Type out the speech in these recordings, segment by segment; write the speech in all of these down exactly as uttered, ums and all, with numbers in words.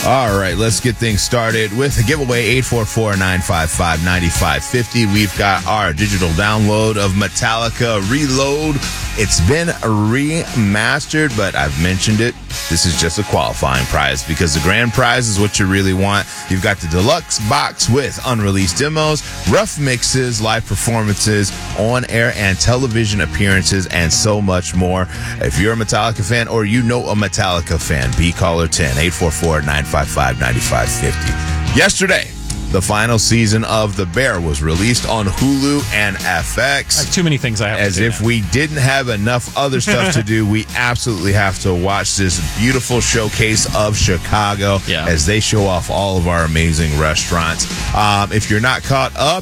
All right, let's get things started with a giveaway, eight four four, nine five five, nine five five zero. We've got our digital download of Metallica Reload. It's been remastered, but I've mentioned it. This is just a qualifying prize because the grand prize is what you really want. You've got the deluxe box with unreleased demos, rough mixes, live performances, on-air and television appearances, and so much more. If you're a Metallica fan or you know a Metallica fan, be caller ten, eight four four, nine five five, nine five five zero. Yesterday, the final season of The Bear was released on Hulu and F X. I have too many things I have As to do if now. we didn't have enough other stuff to do, we absolutely have to watch this beautiful showcase of Chicago Yeah. as they show off all of our amazing restaurants. Um, if you're not caught up,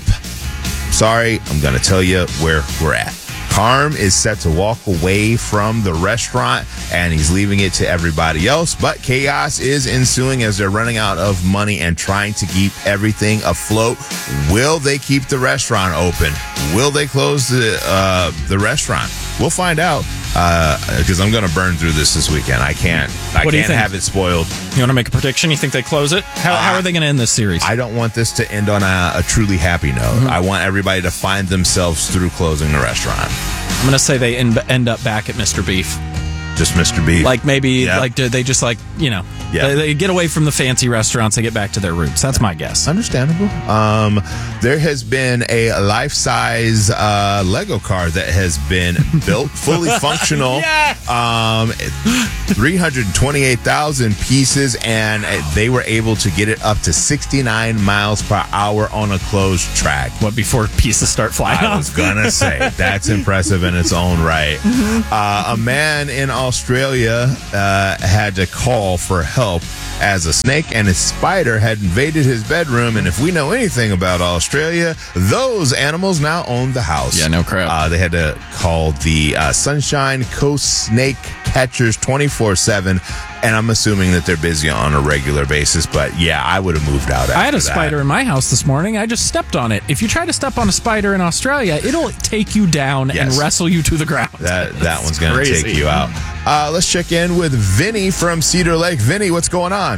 sorry, I'm going to tell you where we're at. Carm is set to walk away from the restaurant, and he's leaving it to everybody else. But chaos is ensuing as they're running out of money and trying to keep everything afloat. Will they keep the restaurant open? Will they close the uh, the restaurant? We'll find out because uh, I'm going to burn through this this weekend. I can't. I What do you can't think? have it spoiled. You want to make a prediction? You think they close it? How, Uh, how are they going to end this series? I don't want this to end on a, a truly happy note. Mm-hmm. I want everybody to find themselves through closing the restaurant. I'm going to say they end, end up back at Mister Beef. Just Mister Beef. Like maybe, Yeah. like do they just like, you know, Yeah. they, they get away from the fancy restaurants and get back to their roots. That's my guess. Understandable. Um, there has been a life-size uh, Lego car that has been built, fully functional. Yes! Um, three hundred twenty-eight thousand pieces, and they were able to get it up to sixty-nine miles per hour on a closed track. What, before pieces start flying I off? was gonna say that's impressive in its own right. Uh, a man in Australia uh, had to call for help as a snake and a spider had invaded his bedroom. And if we know anything about Australia, those animals now own the house. Yeah, no crap. Uh, they had to call the uh, Sunshine Coast Snake Catchers twenty-four seven. And I'm assuming that they're busy on a regular basis. But yeah, I would have moved out after I had a that. spider in my house this morning. I just stepped on it. If you try to step on a spider in Australia, it'll take you down Yes. and wrestle you to the ground. That that one's going to crazy. take you out. Uh, let's check in with Vinny from Cedar Lake. Vinny, what's going on?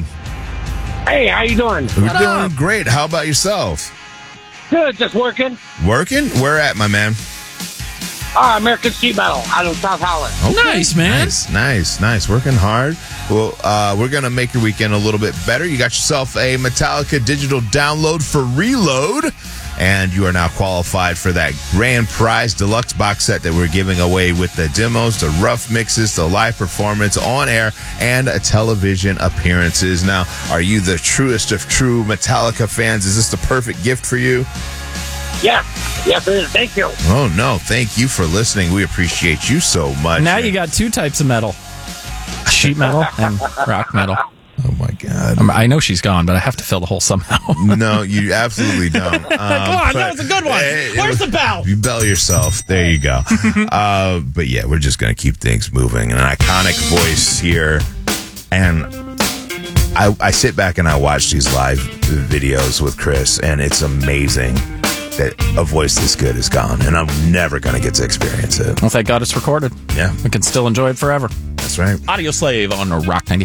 Hey, how you doing? We're What doing up? great. How about yourself? Good, just working. Working? Where at, my man? Ah, American Sheet Metal out of South Holland. Nice, man. Nice, nice, nice. Working hard. Well, uh, we're going to make your weekend a little bit better. You got yourself a Metallica digital download for Reload, and you are now qualified for that grand prize deluxe box set that we're giving away with the demos, the rough mixes, the live performance on air, and a television appearances. Now, are you the truest of true Metallica fans? Is this the perfect gift for you? Yeah, yes, it is. Thank you. Oh, no. Thank you for listening. We appreciate you so much. Now you got two types of metal. Sheet metal and rock metal. Oh, my God. Um, I know she's gone, but I have to fill the hole somehow. No, you absolutely don't. Um, Come on, that was a good one. Hey, it Where's was- the bell? You bell yourself. There you go. uh, but yeah, we're just going to keep things moving. An iconic voice here. And I, I sit back and I watch these live videos with Chris, and it's amazing that a voice this good is gone. And I'm never going to get to experience it. Well, thank God it's recorded. Yeah, We can still enjoy it forever. that's right. Audio Slave on Rock ninety-five.